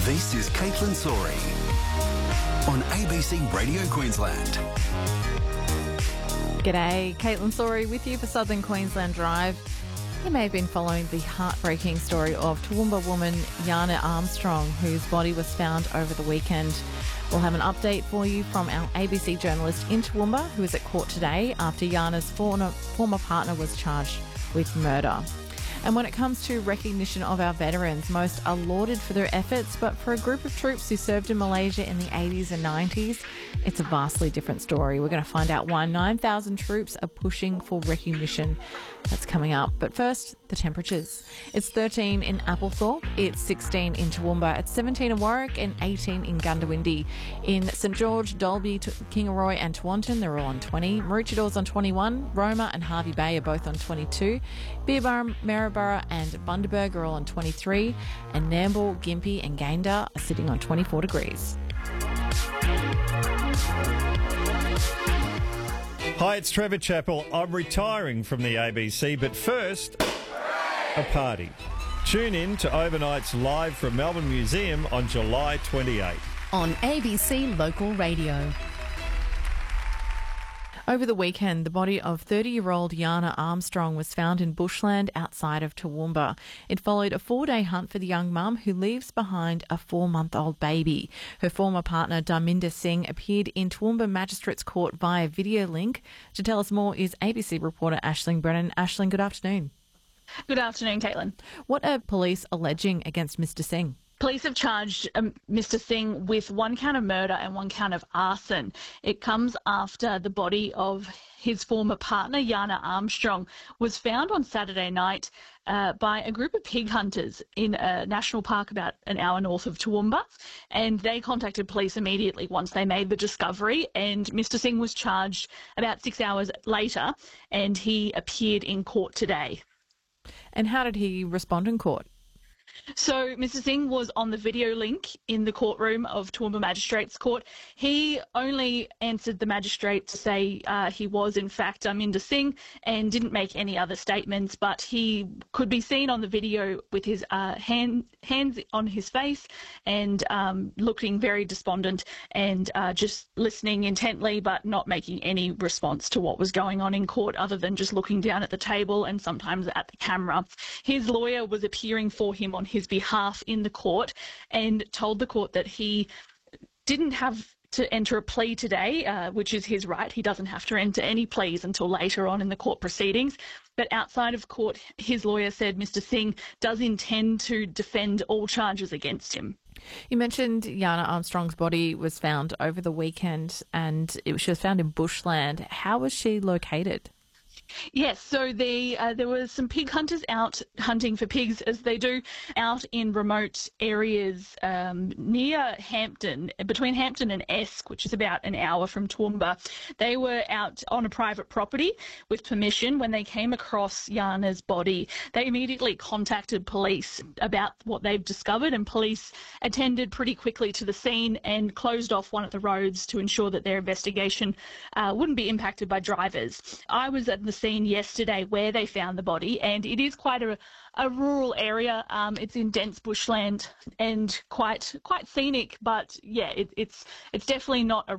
This is Caitlin Sori on ABC Radio Queensland. G'day, Caitlin Sori with you for Southern Queensland Drive. You may have been following the heartbreaking story of Toowoomba woman Yana Armstrong, whose body was found over the weekend. We'll have an update for you from our ABC journalist in Toowoomba, who is at court today after Yana's former partner was charged with murder. And when it comes to recognition of our veterans, most are lauded for their efforts, but for a group of troops who served in Malaysia in the 80s and 90s, it's a vastly different story. We're going to find out why 9,000 troops are pushing for recognition. That's coming up. But first, the temperatures. It's 13 in Applethorpe, it's 16 in Toowoomba, it's 17 in Warwick and 18 in Gundawindi. In St George, Dalby, Kingaroy and Tewantin, they're all on 20. Maroochydore on 21. Roma and Hervey Bay are both on 22. Beerburrum, Maryborough and Bundaberg are all on 23. And Nambour, Gympie and Gayndah are sitting on 24 degrees. Hi, it's Trevor Chappell. I'm retiring from the ABC, but first, a party. Tune in to Overnight's Live from Melbourne Museum on July 28. On ABC Local Radio. Over the weekend, the body of 30-year-old Yana Armstrong was found in bushland outside of Toowoomba. It followed a 4-day hunt for the young mum who leaves behind a 4-month-old baby. Her former partner, Dharminder Singh, appeared in Toowoomba Magistrates Court via video link. To tell us more is ABC reporter Aisling Brennan. Aisling, good afternoon. Good afternoon, Caitlin. What are police alleging against Mr Singh? Police have charged Mr Singh with 1 count of murder and 1 count of arson. It comes after the body of his former partner, Yana Armstrong, was found on Saturday night by a group of pig hunters in a national park about an hour north of Toowoomba. And they contacted police immediately once they made the discovery. And Mr Singh was charged about 6 hours later, and he appeared in court today. And how did he respond in court? So Mr Singh was on the video link in the courtroom of Toowoomba Magistrates Court. He only answered the magistrate to say he was in fact Dharminder Singh and didn't make any other statements, but he could be seen on the video with his hands on his face and looking very despondent and just listening intently but not making any response to what was going on in court other than just looking down at the table and sometimes at the camera. His lawyer was appearing for him on his behalf in the court and told the court that he didn't have to enter a plea today, which is his right. He doesn't have to enter any pleas until later on in the court proceedings. But outside of court, his lawyer said Mr Singh does intend to defend all charges against him. You mentioned Yana Armstrong's body was found over the weekend and she was found in bushland. How was she located? Yes, so there were some pig hunters out hunting for pigs, as they do, out in remote areas near Hampton, between Hampton and Esk, which is about an hour from Toowoomba. They were out on a private property with permission. When they came across Yana's body, they immediately contacted police about what they've discovered, and police attended pretty quickly to the scene and closed off one of the roads to ensure that their investigation wouldn't be impacted by drivers. I was at the scene yesterday where they found the body, and it is quite a rural area. It's in dense bushland and quite scenic, but yeah, it's definitely not a